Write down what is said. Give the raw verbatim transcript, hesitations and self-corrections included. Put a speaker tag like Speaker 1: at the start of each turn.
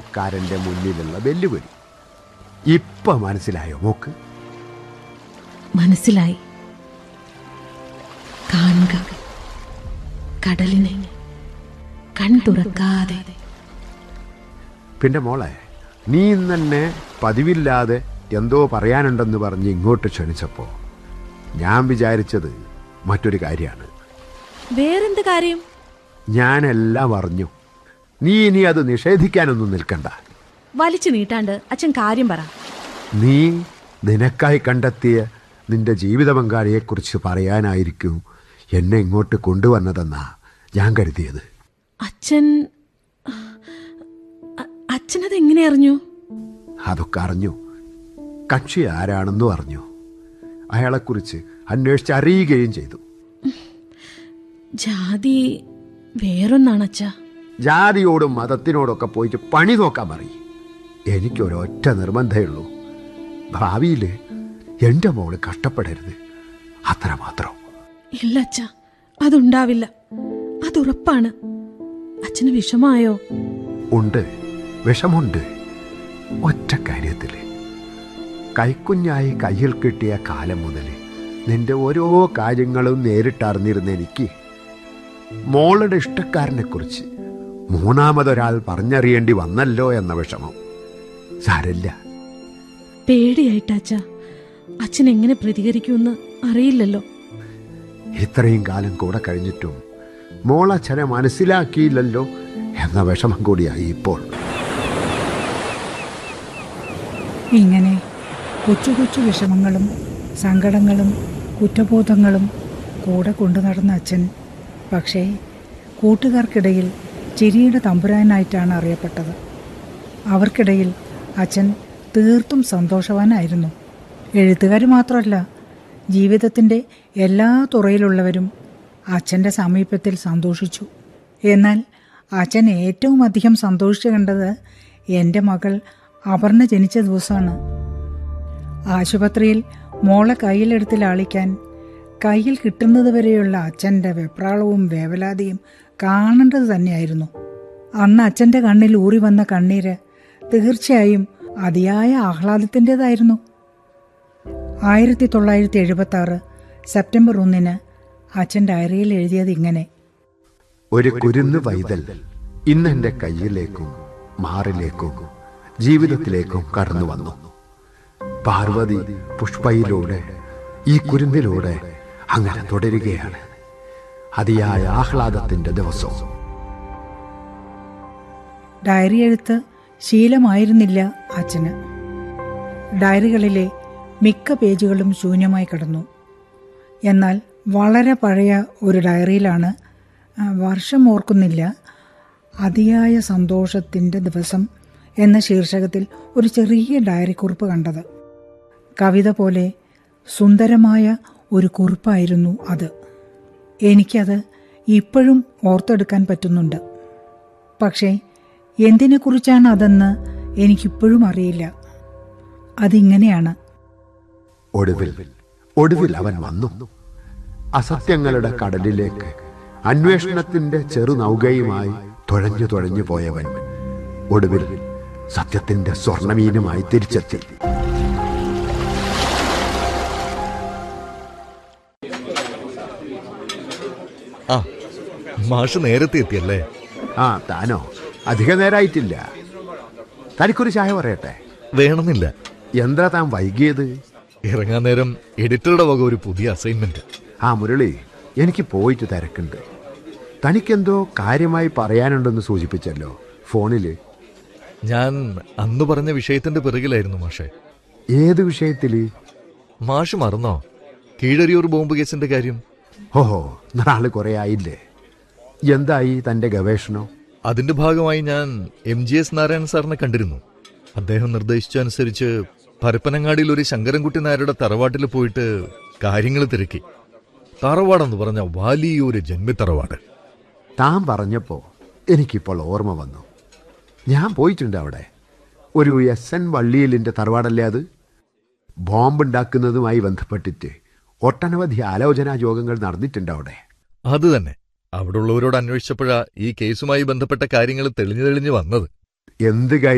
Speaker 1: സാധാരണക്കാരൻ്റെ മുന്നിലുള്ള വെല്ലുവിളി. ഇപ്പൊ മനസ്സിലായോ മോക്ക്?
Speaker 2: മനസ്സിലായി. കാണുക കടലിനെ കൺ തുറക്കാതെ.
Speaker 1: പിന്നെ മോളെ, നീ ഇന്നെ പതിവില്ലാതെ എന്തോ പറയാനുണ്ടെന്ന് പറഞ്ഞ് ഇങ്ങോട്ട് ക്ഷണിച്ചപ്പോ ഞാൻ വിചാരിച്ചത് മറ്റൊരു കാര്യമാണ്.
Speaker 2: വേറെന്ത് കാര്യം?
Speaker 1: ഞാനെല്ലാം അറിഞ്ഞു. നീ ഇനി അത് നിഷേധിക്കാനൊന്നും നിൽക്കണ്ട.
Speaker 2: വലിച്ചു നീട്ടാണ്ട് അച്ഛൻ കാര്യം പറ.
Speaker 1: നീ നിനക്കായി കണ്ടെത്തിയ നിന്റെ ജീവിത പങ്കാളിയെക്കുറിച്ച് പറയാനായിരിക്കും എന്നെ ഇങ്ങോട്ട് കൊണ്ടുവന്നതെന്നാ ഞാൻ കരുതിയത്.
Speaker 2: അച്ഛൻ അച്ഛനത് എങ്ങനെ അറിഞ്ഞു?
Speaker 1: അതൊക്കെ അറിഞ്ഞു. കക്ഷി ആരാണെന്നും അറിഞ്ഞു. അയാളെക്കുറിച്ച് അന്വേഷിച്ച് അറിയുകയും ചെയ്തു.
Speaker 2: ജാതി വേറൊന്നാണ് അച്ഛ.
Speaker 1: ജാതിയോടും മതത്തിനോടൊക്കെ പോയിട്ട് പണി നോക്കാൻ പറയും. എനിക്കൊരൊറ്റ നിർബന്ധമേ ഉള്ളൂ, ഭാവിയിൽ എൻ്റെ മോള് കഷ്ടപ്പെടരുത്, അത്രമാത്രം.
Speaker 2: ഇല്ല അച്ഛ, അതുണ്ടാവില്ല, അതുറപ്പാണ്. അച്ഛന് വിഷമായോ?
Speaker 1: ഉണ്ട്, വിഷമുണ്ട്. ഒറ്റ കാര്യത്തിൽ, കൈക്കുഞ്ഞായി കയ്യിൽ കിട്ടിയ കാലം മുതൽ നിന്റെ ഓരോ കാര്യങ്ങളും നേരിട്ടറിഞ്ഞിരുന്ന എനിക്ക് മോളുടെ ഇഷ്ടക്കാരനെക്കുറിച്ച് മൂന്നാമതൊരാൾ പറഞ്ഞറിയേണ്ടി വന്നല്ലോ എന്ന വിഷമം. സാരല്ല.
Speaker 2: പേടിയായിട്ടാച്ച, അച്ഛൻ എങ്ങനെ പ്രതികരിക്കുമെന്ന് അറിയില്ലല്ലോ.
Speaker 1: ഇത്രയും കാലം കൂടെ കഴിഞ്ഞിട്ടും മോളച്ഛനെ മനസ്സിലാക്കിയില്ലല്ലോ എന്ന വിഷമം കൂടിയായി ഇപ്പോൾ.
Speaker 3: ഇങ്ങനെ കൊച്ചു കൊച്ചു വിഷമങ്ങളും സങ്കടങ്ങളും കുറ്റബോധങ്ങളും കൂടെ കൊണ്ടു നടന്ന അച്ഛൻ പക്ഷേ കൂട്ടുകാർക്കിടയിൽ ചിരിയുടെ തമ്പുരാനായിട്ടാണ് അറിയപ്പെട്ടത്. അവർക്കിടയിൽ അച്ഛൻ തീർത്തും സന്തോഷവാനായിരുന്നു. എഴുത്തുകാർ മാത്രമല്ല, ജീവിതത്തിൻ്റെ എല്ലാ തുറയിലുള്ളവരും അച്ഛൻ്റെ സമീപത്തിൽ സന്തോഷിച്ചു. എന്നാൽ അച്ഛൻ ഏറ്റവും അധികം സന്തോഷിച്ചു കണ്ടത് എൻ്റെ മകൾ അപർണ ജനിച്ച ദിവസമാണ്. ആശുപത്രിയിൽ മോളെ കയ്യിലെടുത്ത് ലാളിക്കാൻ കയ്യിൽ കിട്ടുന്നത് വരെയുള്ള അച്ഛൻ്റെ വെപ്രാളവും വേവലാതിയും കാണേണ്ടത് തന്നെയായിരുന്നു. അന്ന് അച്ഛൻ്റെ കണ്ണിൽ ഊറി വന്ന കണ്ണീര് തീർച്ചയായും അതിയായ ആഹ്ലാദത്തിൻ്റെതായിരുന്നു. ആയിരത്തി തൊള്ളായിരത്തി എഴുപത്തി ആറ് സെപ്റ്റംബർ ഒന്നിന് അച്ഛൻ ഡയറിയിൽ എഴുതിയത് ഇങ്ങനെ:
Speaker 1: ഒരു കുരുന്ന് പൈതൽ ഇന്ന് എൻ്റെ കയ്യിലേക്കും മാറിലേക്കും ജീവിതത്തിലേക്കും കടന്നു വന്നു. പാർവതി പുഷ്പയിലൂടെ ഈ കുരുന്നിലൂടെ അങ്ങനെ തുടരുകയാണ്. അതിയായ ആഹ്ലാദത്തിന്റെ ദിവസവും.
Speaker 3: ഡയറി എഴുത്ത് ശീലമായിരുന്നില്ല അച്ഛന്. ഡയറികളിലെ മിക്ക പേജുകളും ശൂന്യമായി കിടന്നു. എന്നാൽ വളരെ പഴയ ഒരു ഡയറിയിലാണ്, വർഷം ഓർക്കുന്നില്ല, അതിയായ സന്തോഷത്തിൻ്റെ ദിവസം എന്ന ശീർഷകത്തിൽ ഒരു ചെറിയ ഡയറി കുറിപ്പ് കണ്ടത്. കവിത പോലെ സുന്ദരമായ ഒരു കുറിപ്പായിരുന്നു അത്. എനിക്കത് ഇപ്പോഴും ഓർത്തെടുക്കാൻ പറ്റുന്നുണ്ട്. പക്ഷേ എന്തിനെക്കുറിച്ചാണ് അതെന്ന് എനിക്കിപ്പോഴും അറിയില്ല. അതിങ്ങനെയാണ്:
Speaker 1: ഒടുവിൽ ഒടുവിൽ അവൻ വന്നു. അസത്യങ്ങളുടെ കടലിലേക്ക് അന്വേഷണത്തിന്റെ ചെറുനൗകയുമായി തുഴഞ്ഞു തുഴഞ്ഞു പോയവൻ ഒടുവിൽ സത്യത്തിന്റെ സ്വർണമീനുമായി തിരിച്ചെത്തി.
Speaker 4: ആ, മാഷ് നേരത്തെ എത്തിയല്ലേ?
Speaker 1: ആ, താനോ? അധിക നേരായിട്ടില്ല. തനിക്കൊരു ചായ പറയട്ടെ?
Speaker 4: വേണമെന്നില്ല.
Speaker 1: എന്താ താൻ വൈകിയത്?
Speaker 4: ഇറങ്ങാൻ നേരം എഡിറ്ററുടെ വക ഒരു പുതിയ അസൈൻമെന്റ്.
Speaker 1: ആ മുരളി, എനിക്ക് പോയിട്ട് തിരക്കുണ്ട്. തനിക്കെന്തോ കാര്യമായി പറയാനുണ്ടെന്ന് സൂചിപ്പിച്ചല്ലോ ഫോണില്.
Speaker 4: ഞാൻ അന്ന് പറഞ്ഞ വിഷയത്തിന്റെ പിറകിലായിരുന്നു മാഷെ.
Speaker 1: ഏത് വിഷയത്തില്?
Speaker 4: മാഷ് മറന്നോ കീഴരിയൂർ ബോംബ് കേസിന്റെ കാര്യം?
Speaker 1: ഓഹോ, നാള് കുറെ ആയില്ലേ. എന്തായി തന്റെ ഗവേഷണം?
Speaker 4: അതിന്റെ ഭാഗമായി ഞാൻ എം ജി എസ് നാരായണൻ സാറിനെ കണ്ടിരുന്നു. അദ്ദേഹം നിർദ്ദേശിച്ചനുസരിച്ച് പരപ്പനങ്ങാടിയിൽ ഒരു ശങ്കരൻകുട്ടി നായരുടെ തറവാട്ടിൽ പോയിട്ട് കാര്യങ്ങൾ തിരക്കി. തറവാടെന്ന് പറഞ്ഞ വലിയൊരു ജന്മിത്തറവാട്.
Speaker 1: താൻ പറഞ്ഞപ്പോ എനിക്കിപ്പോൾ ഓർമ്മ വന്നു. ഞാൻ പോയിട്ടുണ്ട് അവിടെ. ഒരു എസ് എൻ വള്ളിയിലിന്റെ തറവാടല്ലേ അത്? ബോംബുണ്ടാക്കുന്നതുമായി ബന്ധപ്പെട്ടിട്ട് ഒട്ടനവധി ആലോചനാ യോഗങ്ങൾ നടന്നിട്ടുണ്ട് അവിടെ.
Speaker 4: അത് തന്നെ. അവിടെ ഉള്ളവരോട് അന്വേഷിച്ചപ്പോഴാ ഈ കേസുമായി ബന്ധപ്പെട്ട കാര്യങ്ങൾ തെളിഞ്ഞു തെളിഞ്ഞു വന്നത്.
Speaker 1: എന്ത് കാര്യം?